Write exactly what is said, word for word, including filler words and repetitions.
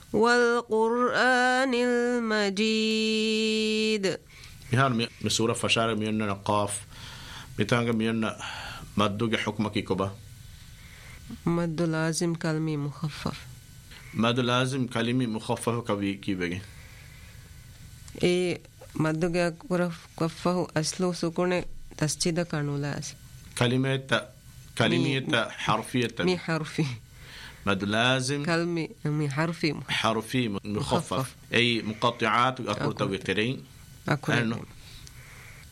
والقرآن المجيد. مهان مسورة فشار ميوننا قاف بتانغ ميوننا مدوغ حكمك كوبا. مد لازم كلمي مخفف. مد لازم كلمي مخفف كبي كي بيجي. إيه مدوغ كفه أصله سكون تسجيل كانولاس. كلمة كلمة حرفية. مي حرفي. مد لازم كلمة مي حرفي. حرفي مخفف. أي مقطعات أقول تويترين. أقول.